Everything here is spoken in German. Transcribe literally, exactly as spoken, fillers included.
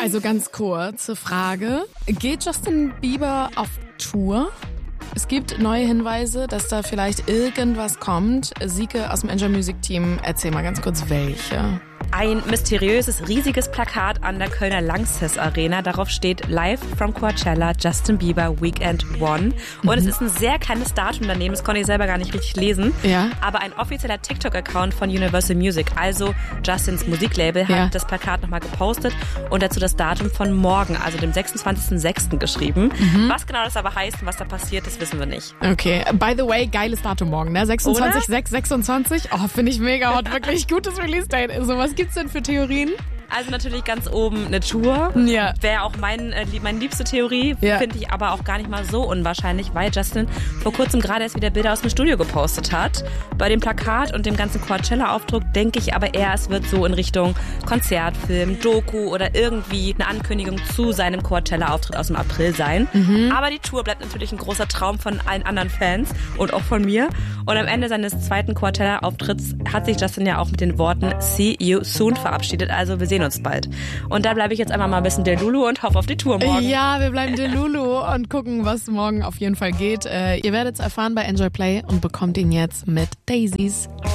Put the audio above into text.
Also ganz kurze Frage. Geht Justin Bieber auf Tour? Es gibt neue Hinweise, dass da vielleicht irgendwas kommt. Sieke aus dem Enjoy Music Team, erzähl mal ganz kurz, welche. Ein mysteriöses, riesiges Plakat an der Kölner Lanxess Arena. Darauf steht Live from Coachella, Justin Bieber, Weekend One. Und mhm. es ist ein sehr kleines Datum daneben, das konnte ich selber gar nicht richtig lesen. Ja. Aber ein offizieller TikTok-Account von Universal Music, also Justins Musiklabel, hat ja. das Plakat nochmal gepostet und dazu das Datum von morgen, also dem sechsundzwanzigsten sechsten geschrieben. Mhm. Was genau das aber heißt und was da passiert, das wissen wir nicht. Okay, by the way, geiles Datum morgen, ne? sechsundzwanzig sechs sechsundzwanzig. Oh, finde ich mega hot, wirklich gutes Release-Date. So, was gibt's denn für Theorien? Also natürlich ganz oben eine Tour. Ja. Wäre auch mein, äh, meine liebste Theorie. Ja. Finde ich aber auch gar nicht mal so unwahrscheinlich, weil Justin vor kurzem gerade erst wieder Bilder aus dem Studio gepostet hat. Bei dem Plakat und dem ganzen Coachella-Aufdruck denke ich aber eher, es wird so in Richtung Konzertfilm, Doku oder irgendwie eine Ankündigung zu seinem Coachella-Auftritt aus dem April sein. Mhm. Aber die Tour bleibt natürlich ein großer Traum von allen anderen Fans und auch von mir. Und am Ende seines zweiten Coachella-Auftritts hat sich Justin ja auch mit den Worten See you soon verabschiedet. Also wir sehen uns bald. Und da bleibe ich jetzt einfach mal ein bisschen Delulu und hoffe auf die Tour morgen. Ja, wir bleiben Delulu und gucken, was morgen auf jeden Fall geht. Äh, ihr werdet es erfahren bei Enjoy Play und bekommt ihn jetzt mit Daisies.